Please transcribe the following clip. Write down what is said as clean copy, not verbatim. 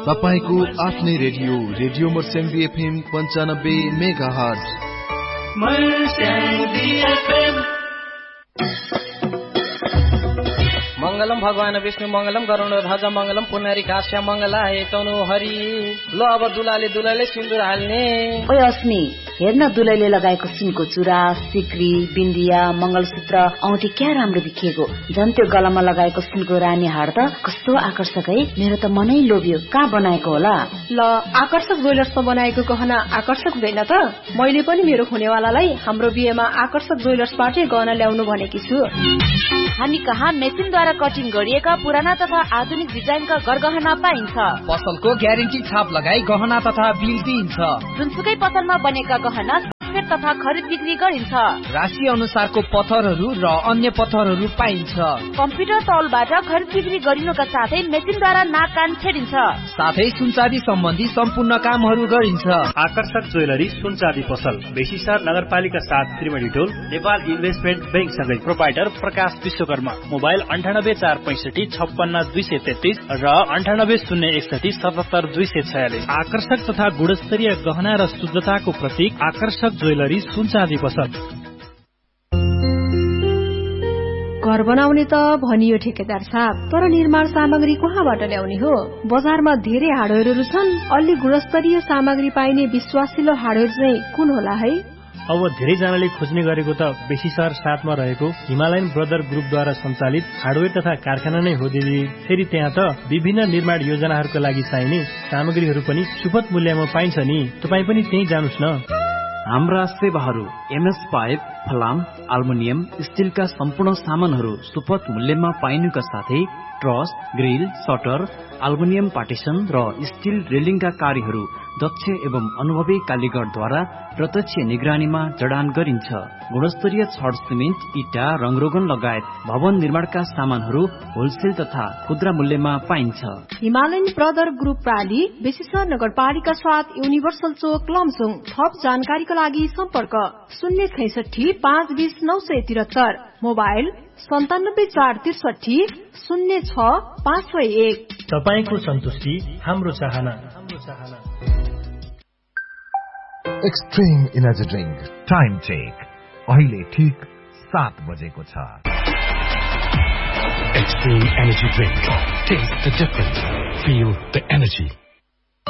तपाईको आफ्नै radio Marsyangdi FM 95 megahertz. मंगलम भगवान विष्णु मंगलम गरुडध्वज मंगलम पुनरी काश्य मंगलाय तनु हरि। ल अब दुलाले सिन्दुर हाल्ने। ओइ अस्मी, हेर्न दुलैले लगाएको सिनको चुरा, सिक्री, बिन्दिया, मंगलसूत्र, औँठी क्या राम्रो देखिएको। झन् त्यो गलामा लगाएको सिनको रानी हार त कस्तो आकर्षक है। मेरो त मनै लोभ्यो। कहाँ बनाएको होला? ल, आकर्षक ज्वेलर्समा बनाएको गहना आकर्षक हुँदैन त? मैले पनि मेरो हुनेवालालाई हाम्रो बिहेमा आकर्षक ज्वेलर्सबाटै गहना ल्याउनु भनेकी छु। हामी कहाँ मेसिनद्वारा कटिङ गरिएका पुराना तथा आधुनिक डिजाइनका गरगहना पाइन्छ। पसलको ग्यारेन्टी छाप लगाई गहना तथा बिल दिइन्छ। जुनसुकै पसलमा बनेका गहना तथा खरिद बिक्री गरिन्छ। राशि अनुसारको पत्थरहरू र अन्य पत्थरहरू पाइन्छ। कम्प्युटर तौलबाट खरिद बिक्री गरिनुका साथै मेसिनद्वारा नाक कान छेडिन्छ। साथै सुनचाँदी सम्बन्धी सम्पूर्ण कामहरू गरिन्छ। आकर्षक ज्वेलरी सुनचाँदी पसल बेसीसार नगरपालिका 7 त्रिवेणी टोल नेपाल इन्भेस्टमेन्ट बैंक सँगै। प्रोपाइटर प्रकाश विश्वकर्मा। मोबाइल 9845 56 233 र 9801 77 246। आकर्षक तथा गुणस्तरीय गहना र शुद्धताको प्रतीक आकर्षक ज्वेलरी सुनचाँदी पसल। घर बनाउने त भनियो ठेकेदार साहब, तर निर्माण सामग्री कहाँबाट ल्याउने हो? बजारमा धेरै हार्डवेयरहरू छन्। अलि गुणस्तरीय सामग्री पाइने विश्वासिलो हार्डवेयर चाहिँ कुन होला है? अब धेरैजनाले खोज्ने गरेको त बेसीसार 7 मा रहेको हिमालयन ब्रदर ग्रुपद्वारा सञ्चालित हार्डवेयर तथा कारखाना नै हो दिदी। फेरि त्यहाँ त विभिन्न निर्माण योजनाहरूका लागि चाहिने सामग्रीहरू पनि सुपथ मूल्यमा पाइन्छ नि। तपाई पनि त्यही जानुस् न। हाम्रा सेवाहरू एमएस पाइप, फलाम, अल्मुनियम, स्टिलका सम्पूर्ण सामानहरू सुपथ मूल्यमा पाइनुका साथै truss, grill, shutter, aluminium partition र स्टिल रेलिङका कार्यहरू दक्ष एवं अनुभवी कालीगरद्वारा प्रत्यक्ष निगरानीमा जडान गरिन्छ। गुणस्तरीय छड, सिमेन्ट, इटा, रङरोगन लगायत भवन निर्माणका सामानहरू होलसेल तथा खुद्रा मूल्यमा पाइन्छ। हिमालयन ब्रदर ग्रुप प्राली, बेसीसर नगरपालिका 7 युनिभर्सल चोक, लमजुङ। थप जानकारीका लागि सम्पर्क 066 520 973। मोबाइल 97 463 06 501। तपाईको सन्तुष्टि हाम्रो चाहना। Extreme energy drink time check अहिले ठीक 7 बजेको छ। Extreme Energy Drink. Taste the difference. Feel the energy.